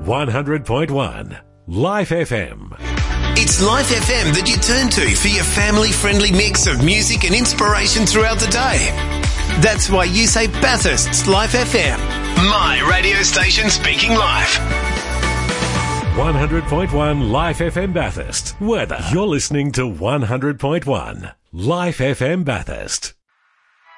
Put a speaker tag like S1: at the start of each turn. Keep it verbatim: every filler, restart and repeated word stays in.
S1: one hundred point one Life F M.
S2: It's Life F M that you turn to for your family-friendly mix of music and inspiration throughout the day. That's why you say Bathurst's Life F M. My radio station speaking life.
S1: one hundred point one Life F M Bathurst. Weather. You're listening to one hundred point one Life F M Bathurst.